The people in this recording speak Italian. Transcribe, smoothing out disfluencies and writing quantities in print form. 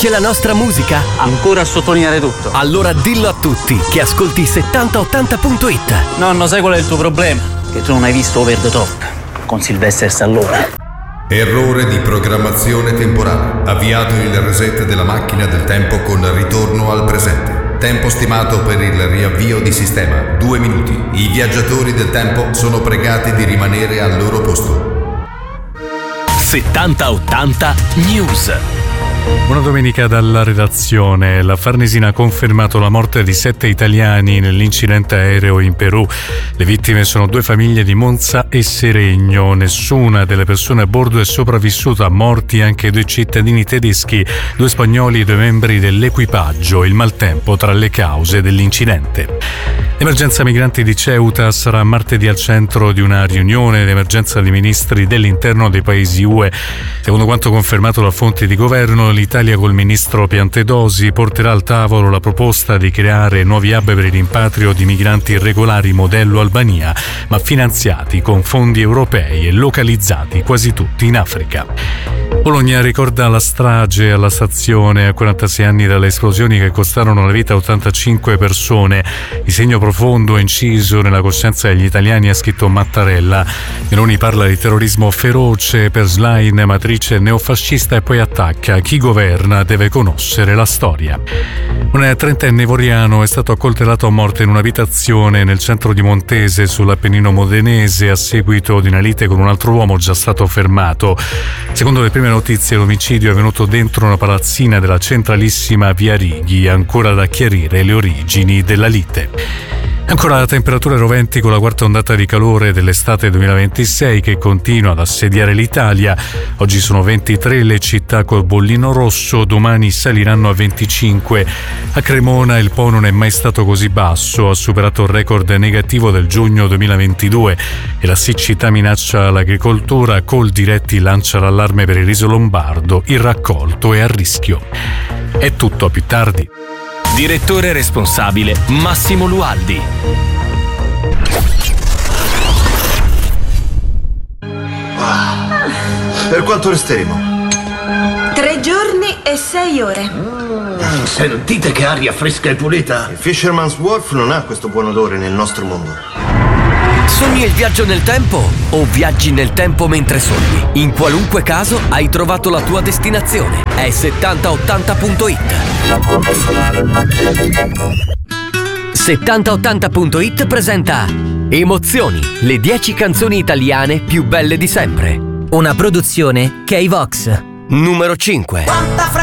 C'è la nostra musica? Ancora a sottolineare tutto. Allora dillo a tutti che ascolti 7080.it. Nonno, sai qual è il tuo problema? Che tu non hai visto Over the Top con Sylvester Stallone. Errore di programmazione temporale. Avviato il reset della macchina del tempo con ritorno al presente. Tempo stimato per il riavvio di sistema 2 minuti. I viaggiatori del tempo sono pregati di rimanere al loro posto. 7080 News. Buona domenica dalla redazione. La Farnesina ha confermato la morte di 7 italiani nell'incidente aereo in Perù. Le vittime sono 2 famiglie di Monza e Seregno. Nessuna delle persone a bordo è sopravvissuta, morti anche 2 cittadini tedeschi, 2 spagnoli e 2 membri dell'equipaggio. Il maltempo tra le cause dell'incidente. L'emergenza migranti di Ceuta sarà martedì al centro di una riunione d'emergenza dei ministri dell'interno dei paesi UE. Secondo quanto confermato da fonti di governo, l'Italia col ministro Piantedosi porterà al tavolo la proposta di creare nuovi hub per il rimpatrio di migranti irregolari modello Albania, ma finanziati con fondi europei e localizzati quasi tutti in Africa. Bologna ricorda la strage alla stazione a 46 anni dalle esplosioni che costarono la vita a 85 persone. Il segno profondo inciso nella coscienza degli italiani, ha scritto Mattarella. Meloni parla di terrorismo feroce per Schlein, matrice neofascista, e poi attacca: chi governa deve conoscere la storia. Un 30enne ivoriano è stato accoltellato a morte in un'abitazione nel centro di Montese, sull'Appennino modenese, a seguito di una lite con un altro uomo già stato fermato. Secondo le prime notizie, l'omicidio è avvenuto dentro una palazzina della centralissima via Righi, ancora da chiarire le origini della lite. Ancora temperature roventi con la quarta ondata di calore dell'estate 2026 che continua ad assediare l'Italia. Oggi sono 23 le città col bollino rosso, domani saliranno a 25. A Cremona il Po non è mai stato così basso, ha superato il record negativo del giugno 2022 e la siccità minaccia l'agricoltura. Coldiretti lancia l'allarme per il riso lombardo, il raccolto è a rischio. È tutto, a più tardi. Direttore responsabile Massimo Lualdi. Per quanto resteremo? 3 giorni e 6 ore. Sentite che aria fresca e pulita. Il Fisherman's Wharf non ha questo buon odore nel nostro mondo. Sogni il viaggio nel tempo o viaggi nel tempo mentre sogni? In qualunque caso hai trovato la tua destinazione. È 7080.it. 7080.it presenta Emozioni, le 10 canzoni italiane più belle di sempre. Una produzione K-Vox. Numero 5.